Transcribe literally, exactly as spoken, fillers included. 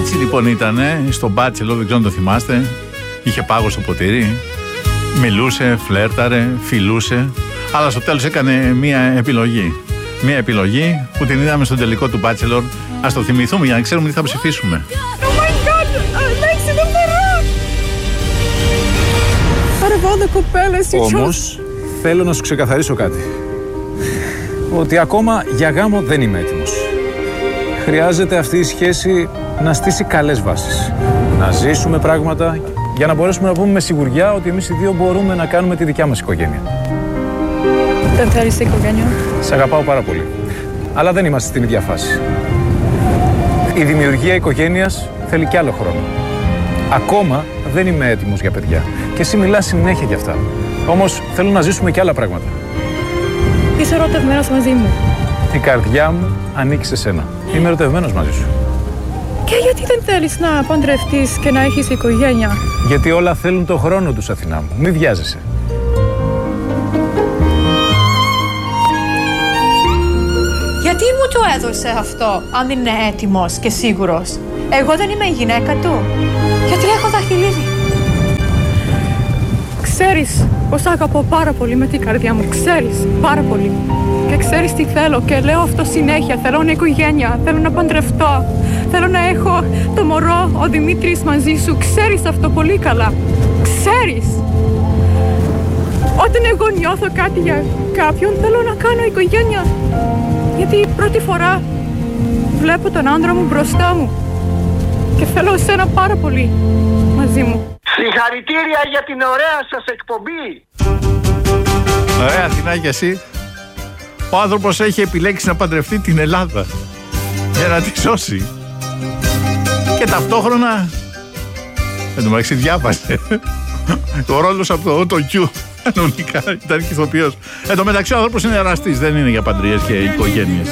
Έτσι λοιπόν ήταν στο Bachelor, δεν ξέρω αν το θυμάστε. Είχε πάγο στο ποτήρι, μιλούσε, φλέρταρε, φιλούσε, αλλά στο τέλος έκανε μία επιλογή. Μία επιλογή που την είδαμε στο τελικό του Bachelor. Ας το θυμηθούμε για να ξέρουμε τι θα ψηφίσουμε. Oh my God, Αλέξη, δεν μπορώ! Παρεβόντα κοπέλες, όμως, θέλω να σου ξεκαθαρίσω κάτι. Ότι ακόμα για γάμο δεν είμαι έτοιμος. Χρειάζεται αυτή η σχέση να στήσει καλές βάσεις. Να ζήσουμε πράγματα για να μπορέσουμε να πούμε με σιγουριά ότι εμείς οι δύο μπορούμε να κάνουμε τη δικιά μας οικογένεια. Δεν θέλεις οικογένεια? Σ' αγαπάω πάρα πολύ. Αλλά δεν είμαστε στην ίδια φάση. Η δημιουργία οικογένειας θέλει κι άλλο χρόνο. Ακόμα δεν είμαι έτοιμος για παιδιά. Και εσύ μιλάς συνέχεια για αυτά. Όμως θέλω να ζήσουμε κι άλλα πράγματα. Είσαι ερωτευμένος μαζί μου. Η καρδιά μου ανήκει σε σένα. Είμαι ερωτευμένος μαζί σου. Και γιατί δεν θέλεις να παντρευτείς και να έχεις οικογένεια? Γιατί όλα θέλουν το χρόνο τους, Αθηνά μου. Μη βιάζεσαι. Γιατί μου το έδωσε αυτό, αν δεν είναι έτοιμος και σίγουρος? Εγώ δεν είμαι η γυναίκα του. Γιατί έχω δαχτυλίδι. Ξέρεις πως αγαπώ πάρα πολύ με την καρδιά μου. Ξέρεις, πάρα πολύ. Και ξέρεις τι θέλω και λέω αυτό συνέχεια. Θέλω μια οικογένεια, θέλω να παντρευτώ. Θέλω να έχω το μωρό, ο Δημήτρης μαζί σου. Ξέρεις αυτό πολύ καλά. Ξέρεις. Όταν εγώ νιώθω κάτι για κάποιον, θέλω να κάνω οικογένεια. Γιατί πρώτη φορά βλέπω τον άντρα μου μπροστά μου. Και θέλω εσένα πάρα πολύ μαζί μου. Συγχαρητήρια για την ωραία σας εκπομπή. Ωραία, Αθηνά, και εσύ. Ο άνθρωπος έχει επιλέξει να παντρευτεί την Ελλάδα για να τη σώσει. Και ταυτόχρονα, εν τω μεταξύ διάβασε ο ρόλος από το, το Q. Κανονικά ήταν και ηθοποιός. Εν τω μεταξύ ο άνθρωπος είναι εραστής, δεν είναι για παντρίες και οικογένειες.